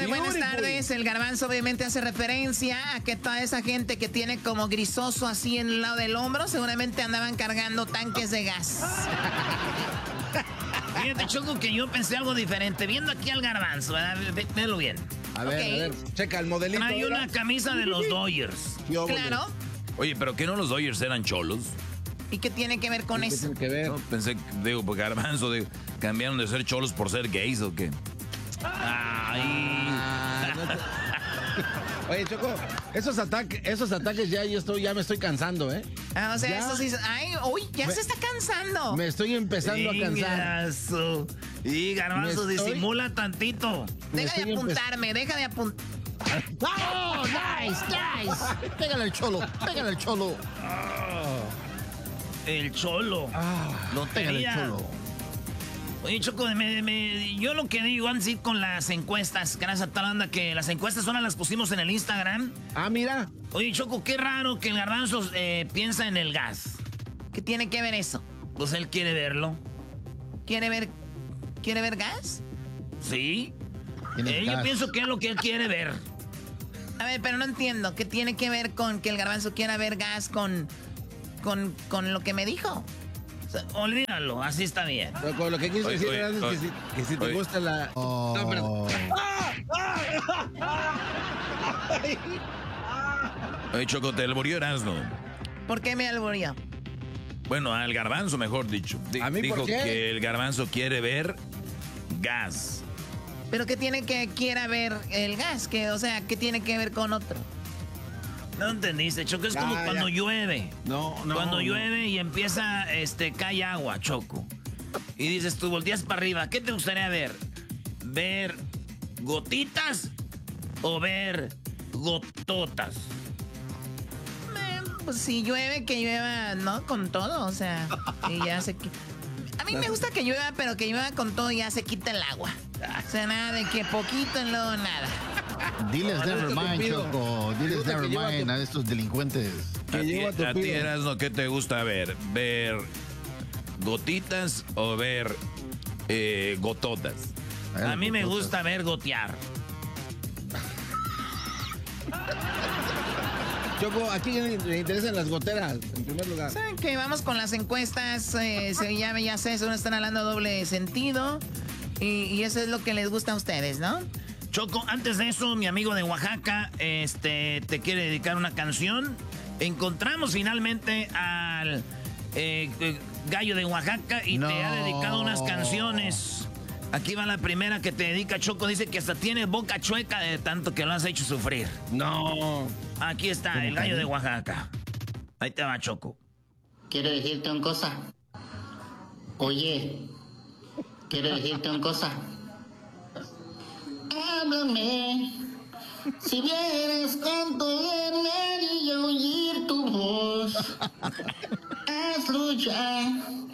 buenas tardes. El Garbanzo obviamente hace referencia a que toda esa gente que tiene como grisoso así en el lado del hombro seguramente andaban cargando tanques de gas. Fíjate, Choco, que yo pensé algo diferente. Viendo aquí al Garbanzo, ¿verdad? Véelo bien. A ver, checa el modelito. Hay una camisa de los Dodgers. Claro. Oye, ¿pero qué no los Dodgers eran cholos? ¿Y qué tiene que ver con eso? Tiene que ver? No, pensé, porque Garbanzo, ¿cambiaron de ser cholos por ser gays o qué? Ay. Oye, Choco, esos ataques ya me estoy cansando, ¿eh? O sea, eso sí. Ay, uy, ya se está cansando. Me estoy empezando a cansar. Y Garbanzo disimula tantito. Deja de apuntar. ¡Oh, nice! Pégale al cholo. El cholo. Pégale al cholo. Oye, Choco, yo lo que digo, antes de ir con las encuestas, gracias a tal banda que las encuestas ahora las pusimos en el Instagram. Ah, mira. Oye, Choco, qué raro que el Garbanzo piensa en el gas. ¿Qué tiene que ver eso? Pues él quiere verlo. ¿Quiere ver gas? Sí. Yo pienso que es lo que él quiere ver. A ver, pero no entiendo. ¿Qué tiene que ver con que el Garbanzo quiera ver gas con lo que me dijo? Olvídalo, así está bien. Pero lo que quiso decir es que si te gusta la... No, perdón. Oye, Choco, te alburió Erasmo. ¿Por qué me alburió? Bueno, al Garbanzo, mejor dicho. ¿A mí dijo por qué? Que el Garbanzo quiere ver gas. ¿Pero qué tiene que quiera ver el gas? ¿Qué tiene que ver con otro? No entendiste, Choco, es como cuando llueve. No. Cuando llueve y empieza, cae agua, Choco. Y dices, tú volteas para arriba, ¿qué te gustaría ver? ¿Ver gotitas o ver gototas? Pues si llueve, que llueva, ¿no? Con todo, o sea, y ya se quita. A mí me gusta que llueva, pero que llueva con todo y ya se quita el agua. O sea, nada de que poquito y luego nada. Diles nevermind, Choco. Diles nevermind a estos delincuentes. A ti, Erasmo, ¿qué te gusta ver? ¿Ver gotitas o ver gototas? A mí me gusta ver gotear. Choco, aquí me interesan las goteras, en primer lugar. ¿Saben que vamos con las encuestas? Ya sé, seguro están hablando doble sentido. Y eso es lo que les gusta a ustedes, ¿no? Choco, antes de eso, mi amigo de Oaxaca, te quiere dedicar una canción. Encontramos finalmente al gallo de Oaxaca y te ha dedicado unas canciones. Aquí va la primera que te dedica, Choco. Dice que hasta tiene boca chueca de tanto que lo has hecho sufrir. No. Aquí está, el gallo de Oaxaca. Ahí te va, Choco. Quiero decirte una cosa. Oye, quiero decirte una cosa. Háblame. Si vienes con tu y oír tu voz, hazlo ya.